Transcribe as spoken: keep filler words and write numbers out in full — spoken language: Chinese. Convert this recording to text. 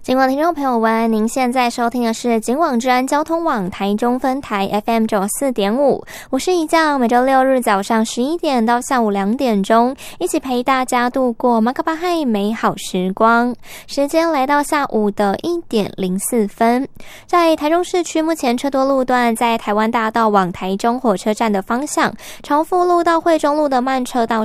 尽管听众朋友们，您现在收听的是警网治安交通网台中分台 F M 九十四点五，我是怡酱，每周六日早上十一点到下午两点钟，一起陪大家度过马卡巴嗨美好时光。时间来到下午的一点零四分，在台中市区目前车多路段，在台湾大道往台中火车站的方向，朝福路到惠中路的慢车道